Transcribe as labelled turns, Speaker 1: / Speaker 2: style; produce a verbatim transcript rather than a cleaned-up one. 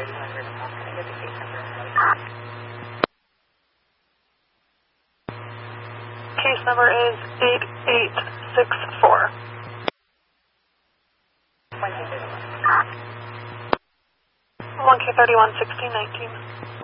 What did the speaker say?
Speaker 1: Case number is eight eight six four. one K thirty-one sixteen nineteen.